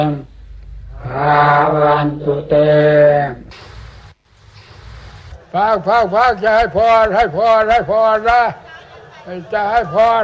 ภาวันตุเตพักจะให้พรนะจะให้พร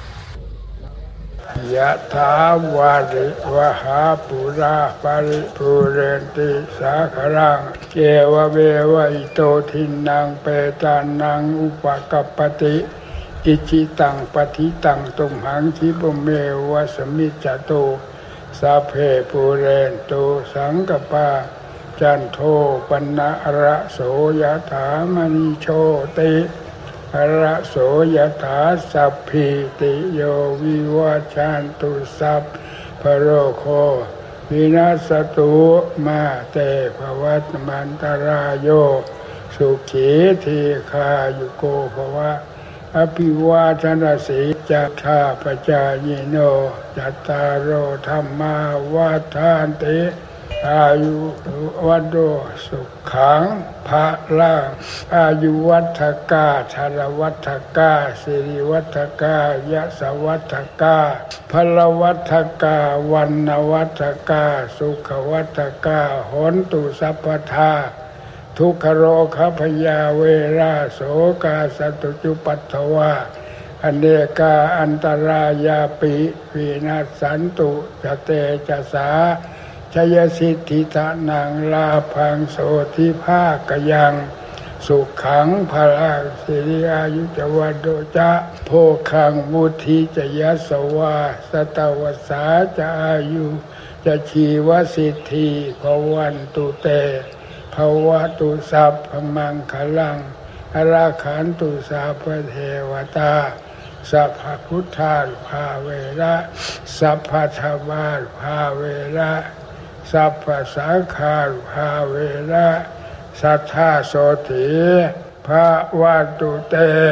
ยะถาวาริวหาปุราปาริปุเรนติสาครังเกวะเววะอิโตทินังเปตานังอุปกัปปติอิจิตังปฏิตังตุมหังคิปเมวะสมิจจโตสัพเพปุเรนตุสังกปาจันโทปนะระโสยถามณิโชติระโสยถาสัพพิติโยวิวัชชันตุสัพพโรโควินาศตุมาเตภวัตมันตรายโยสุขีทีคายุโกภวะอภิวาทนาสีจัตถาปจายโนจัตตารโอธรรมาวัฏฐานติอายุวัโดสุขังภะลังอายุวัฏกาชรวัฏกาสิริวัฏกายะสวัฏกาพลวัฏกาวันนวัฏกาสุขวัฏกาหนตุสัพพทาทุกขโรคพยาเวราโสกาสตุจุปัฏฐวาอเนกาอันตรายาปิวินาศสันตุจเตจสาชยสิทธิตะนังลาพังโสทิภาคยังสุขังพลังสิริอายุจวัดโดจะโภคังมุทิจยัสวาสตวสาจะอายุจะชีวสิทธิภวันตุเตภวตุสัพพมังคลังอราขันตุสัพพเทวตาสัพพพุทธาภาเวระสัพพธรรมาภาเวระสัพพสังฆาภาเวระสัทธาโสติภาวันตุเต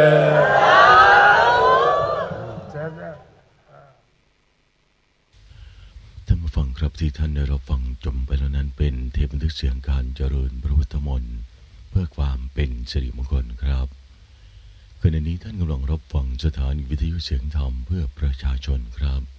ท่านผู้ฟังครับที่ท่านได้รับฟังจบไปแล้วนั้นเป็นเทปบันทึกเสียงการเจริญพระพุทธมนต์เพื่อความเป็นสิริมงคลครับขณะนี้ท่านกำลังรับฟังสถานีวิทยุเสียงธรรมเพื่อประชาชนครับ